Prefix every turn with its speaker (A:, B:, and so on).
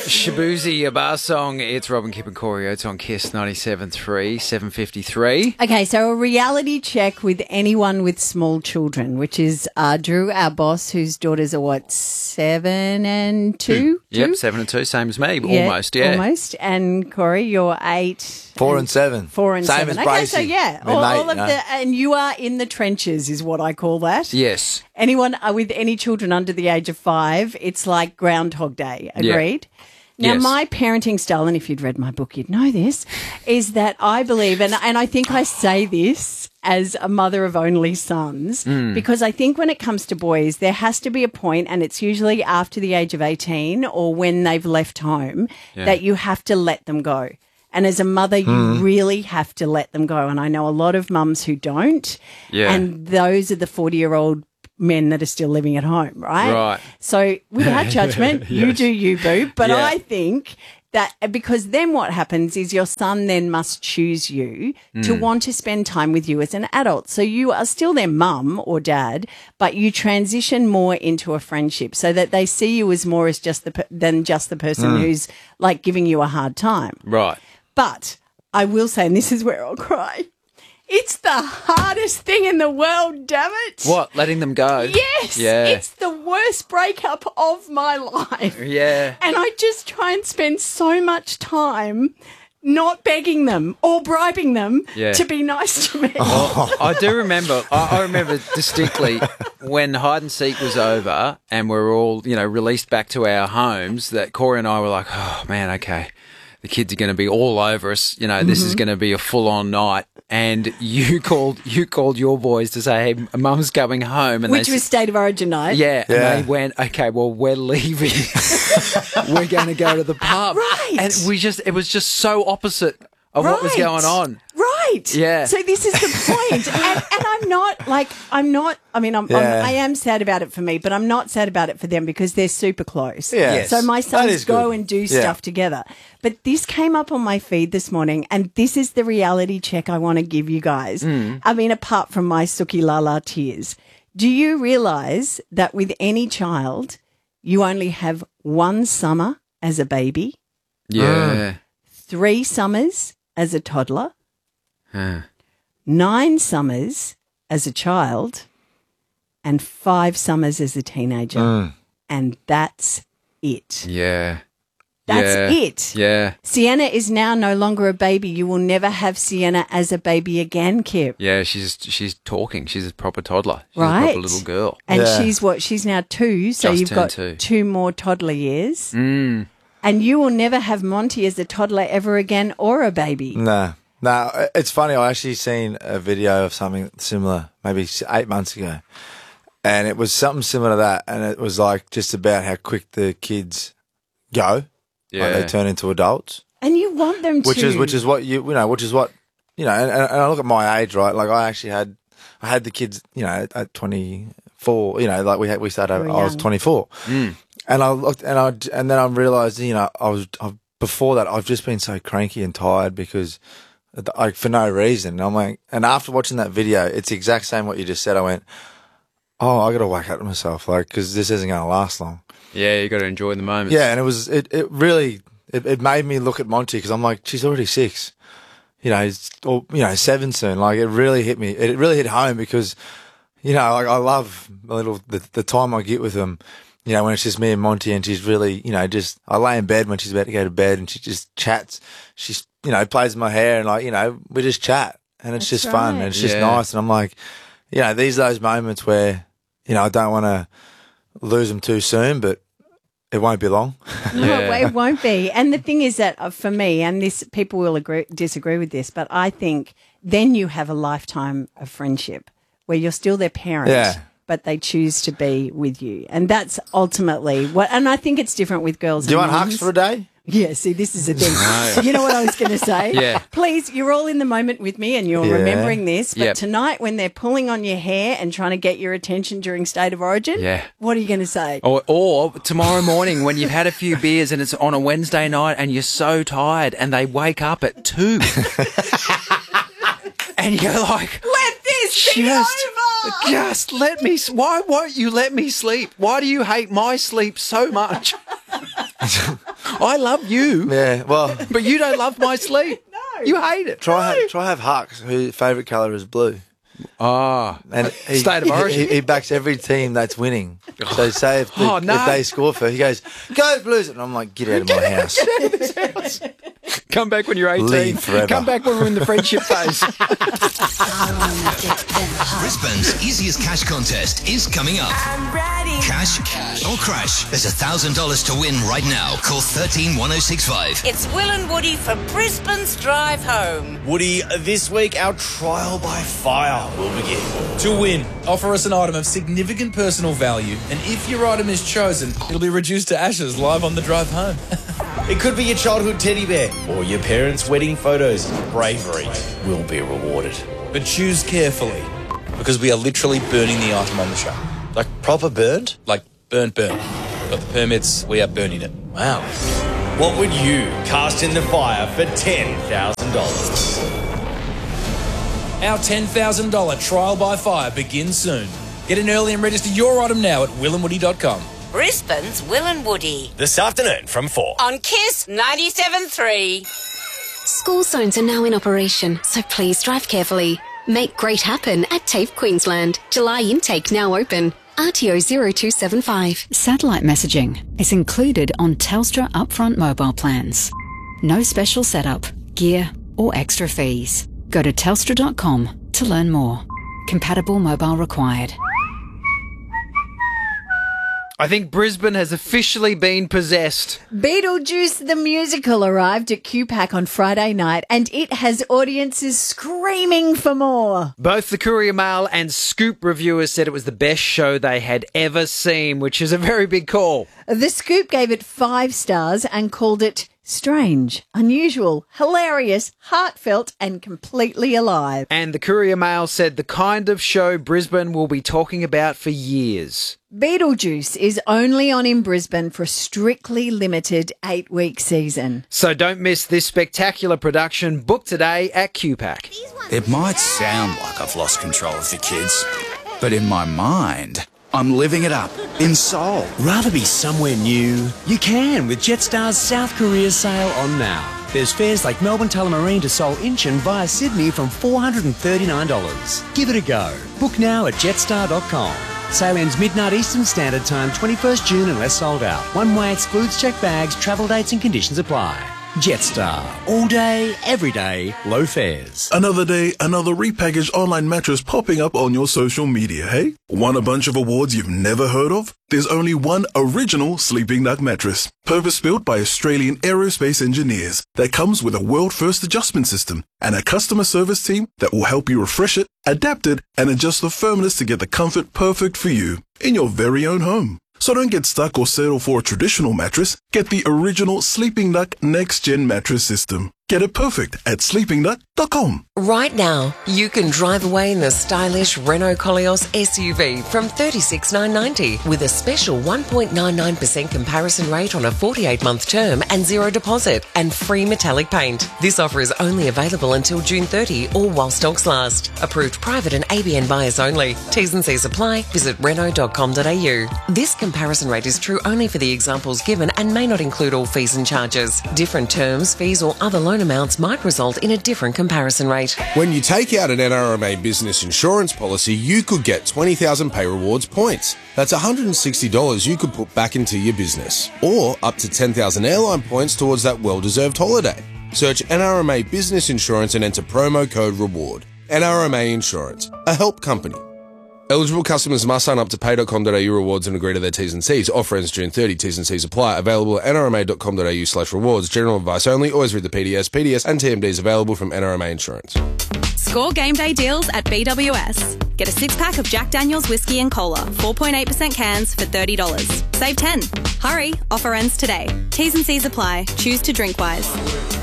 A: Shabuzi, a bar song. It's Robin, Kip and Corey Oates on KISS 97.3, 7:53.
B: Okay, so a reality check with anyone with small children, which is Drew, our boss, whose daughters are, 7 and 2?
A: Yep, 7 and 2, same as me, almost, yeah.
B: Almost. And Corey, you're 8.
C: 4 and 7.
B: 4 and
C: Same
B: 7.
C: as
B: Okay, so
C: Bracey.
B: yeah,
C: My mate,
B: all of and you are in the trenches is what I call that.
A: Yes.
B: Anyone with any children under the age of 5, it's like Groundhog Day. Agreed?
A: Yeah.
B: Now,
A: Yes.
B: my parenting style, and if you'd read my book, you'd know this, is that I believe, and I think I say this as a mother of only sons, because I think when it comes to boys, there has to be a point, and it's usually after the age of 18 or when they've left home, that you have to let them go. And as a mother, you really have to let them go. And I know a lot of mums who don't.
A: Yeah.
B: And those are the 40-year-old men that are still living at home, right?
A: Right.
B: So without judgment, you do you, boo. But
A: Yeah.
B: I think that because then what happens is your son then must choose you to want to spend time with you as an adult. So you are still their mum or dad, but you transition more into a friendship so that they see you as more as just than just the person who's like giving you a hard time.
A: Right.
B: But I will say, and this is where I'll cry, it's the hardest thing in the world, damn it.
A: What, letting them go?
B: Yes.
A: Yeah.
B: It's the worst breakup of my life.
A: Yeah.
B: And I just try and spend so much time not begging them or bribing them to be nice to me.
A: I do remember, I remember distinctly when hide and seek was over and we were all, released back to our homes, that Corey and I were like, oh man, okay, the kids are going to be all over us. This is going to be a full-on night. And you called your boys to say, hey, Mum's coming home. And
B: Which was State of Origin night.
A: Yeah, and they went, okay, well, we're leaving. We're going to go to the pub.
B: Right.
A: And it was just so opposite of what was going on.
B: Right.
A: Yeah.
B: So this is the point. and I am sad about it for me, but I'm not sad about it for them because they're super close.
C: Yeah. Yes.
B: So my sons
C: is
B: go
C: good.
B: and do stuff together. But this came up on my feed this morning, and this is the reality check I want to give you guys. I mean, apart from my Suki Lala tears, do you realise that with any child, you only have one summer as a baby,
A: Yeah.
B: 3 summers as a toddler,
A: Huh.
B: 9 summers as a child, and 5 summers as a teenager. And that's it.
A: Yeah.
B: That's it.
A: Yeah.
B: Sienna is now no longer a baby. You will never have Sienna as a baby again, Kip.
A: Yeah, she's talking. She's a proper toddler. She's
B: Right.
A: a proper little girl.
B: And
C: Yeah.
B: she's now 2, so
A: Just
B: you've got
A: turned 2.
B: 2 more toddler years. And you will never have Monty as a toddler ever again or a baby.
C: No. It's funny. I actually seen a video of something similar maybe 8 months ago. And it was something similar to that. And it was like just about how quick the kids go.
A: Yeah.
C: Like they turn into adults.
B: And you want them to.
C: Which is what and I look at my age, right? Like I had the kids, at 24, like we started, I was 24. And I looked and then I realized, before that, I've just been so cranky and tired because for no reason. I'm like, and after watching that video, it's the exact same what you just said. I went, oh, I got to whack at myself, because this isn't going to last long.
A: Yeah, you got to enjoy the moments.
C: Yeah, and it really made me look at Monty because I'm like, she's already 6, he's 7 soon. Like it really hit me. It really hit home because, I love the time I get with them. When it's just me and Monty and she's really, I lay in bed when she's about to go to bed and she just chats. She's, plays my hair and we just chat and it's
B: That's
C: just fun
B: right.
C: and it's just nice. And I'm like, these are those moments where, I don't want to lose them too soon, but it won't be long.
B: No, it won't be. And the thing is that for me, and this people will disagree with this, but I think then you have a lifetime of friendship where you're still their parent, but they choose to be with you. And that's ultimately what, and I think it's different with girls.
C: Do you
B: and
C: want
B: mums.
C: hugs for a day?
B: Yeah, see, this is the thing. You know what I was going to say?
A: Yeah.
B: Please, you're all in the moment with me and you're
C: Yeah.
B: remembering this. But
A: Yep.
B: tonight when they're pulling on your hair and trying to get your attention during State of Origin, what are you going to say?
A: Or tomorrow morning when you've had a few beers and it's on a Wednesday night and you're so tired and they wake up at 2. And you're like,
B: Let this be over!
A: just let me, why won't you let me sleep? Why do you hate my sleep so much? I love you,
C: Yeah, well,
A: but you don't love my sleep. No. You hate it.
C: try have Hux, whose favourite colour is blue.
A: Ah,
C: And
A: State of origin.
C: He backs every team that's winning. So say if they score first, he goes, "Go Blues!" And I'm like, "Get out of my house."
A: Come back when you're 18.
C: Leave forever.
A: Come back when we're in the friendship phase.
D: Brisbane's easiest cash contest is coming up.
E: I'm ready.
D: Cash or crash. There's $1,000 to win right now. Call 131065.
E: It's Will and Woody for Brisbane's Drive Home.
F: Woody, this week our trial by fire will begin.
G: To win, offer us an item of significant personal value, and if your item is chosen, it'll be reduced to ashes live on the drive home.
F: It could be your childhood teddy bear or your parents' wedding photos. Bravery will be rewarded.
G: But choose carefully, because we are literally burning the item on the show.
F: Like proper burnt?
G: Like burn. Got the permits, we are burning it.
F: Wow. What would you cast in the fire for $10,000?
G: Our $10,000 trial by fire begins soon. Get in early and register your item now at willandwoody.com.
E: Brisbane's Will and Woody.
F: This afternoon from 4.
E: On KISS 97.3.
H: School zones are now in operation, so please drive carefully. Make great happen at TAFE Queensland. July intake now open. RTO 0275.
I: Satellite messaging is included on Telstra upfront mobile plans. No special setup, gear or extra fees. Go to telstra.com to learn more. Compatible mobile required.
A: I think Brisbane has officially been possessed.
B: Beetlejuice the musical arrived at QPAC on Friday night, and it has audiences screaming for more.
A: Both the Courier Mail and Scoop reviewers said it was the best show they had ever seen, which is a very big call.
B: The Scoop gave it 5 stars and called it strange, unusual, hilarious, heartfelt and completely alive.
A: And the Courier Mail said the kind of show Brisbane will be talking about for years.
B: Beetlejuice is only on in Brisbane for a strictly limited 8-week season.
A: So don't miss this spectacular production. Book today at QPAC.
J: It might sound like I've lost control of the kids, but in my mind, I'm living it up in Seoul.
K: Rather be somewhere new? You can with Jetstar's South Korea sale on now. There's fares like Melbourne Tullamarine to Seoul Incheon via Sydney from $439. Give it a go. Book now at jetstar.com. Sale ends midnight Eastern Standard Time, 21st June unless sold out. One way excludes checked bags, travel dates and conditions apply. Jetstar. All day, every day, low fares.
L: Another day, another repackaged online mattress popping up on your social media, hey? Want a bunch of awards you've never heard of? There's only one original Sleeping Duck mattress, purpose-built by Australian aerospace engineers, that comes with a world-first adjustment system and a customer service team that will help you refresh it, adapt it, and adjust the firmness to get the comfort perfect for you in your very own home. So don't get stuck or settle for a traditional mattress. Get the original Sleeping Duck Next Gen mattress system. Get it perfect at sleepingduck.com.
M: Right now, you can drive away in the stylish Renault Koleos SUV from $36,990 with a special 1.99% comparison rate on a 48-month term and zero deposit and free metallic paint. This offer is only available until June 30 or while stocks last. Approved private and ABN buyers only. T's and C's apply. Visit renault.com.au. This comparison rate is true only for the examples given and may not include all fees and charges. Different terms, fees or other loan amounts might result in a different comparison rate.
N: When you take out an NRMA business insurance policy, you could get 20,000 Pay Rewards points. That's $160 you could put back into your business. Or up to 10,000 airline points towards that well-deserved holiday. Search NRMA Business Insurance and enter promo code REWARD. NRMA Insurance, a help company. Eligible customers must sign up to pay.com.au rewards and agree to their T's and C's. Offer ends June 30. T's and C's apply. Available at nrma.com.au/rewards. General advice only. Always read the PDS. PDS and TMDs available from NRMA Insurance.
O: Score game day deals at BWS. Get a 6-pack of Jack Daniel's Whiskey and Cola, 4.8% cans for $30. Save 10. Hurry, offer ends today. T's and C's apply. Choose to drink wise.